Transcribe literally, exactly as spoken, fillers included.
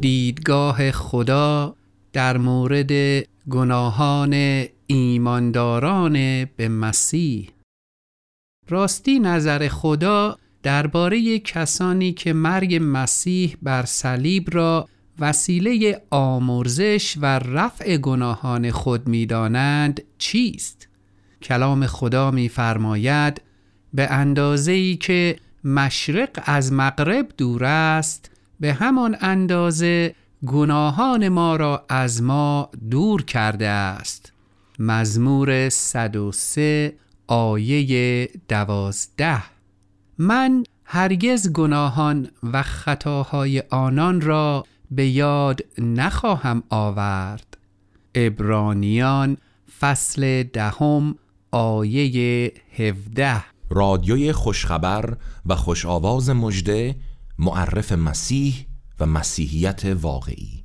دیدگاه خدا در مورد گناهان ایمانداران به مسیح. راستی نظر خدا درباره کسانی که مرگ مسیح بر صلیب را وسیله آمرزش و رفع گناهان خود می‌دانند چیست؟ کلام خدا می‌فرماید به اندازه‌ای که مشرق از مغرب دور است، به همان اندازه گناهان ما را از ما دور کرده است. مزمور صد و سه آیه دوازده. من هرگز گناهان و خطاهای آنان را به یاد نخواهم آورد. عبرانیان فصل دهم آیه هفده. رادیوی خوشخبر و خوش آواز مژده، معرف مسیح و مسیحیت واقعی.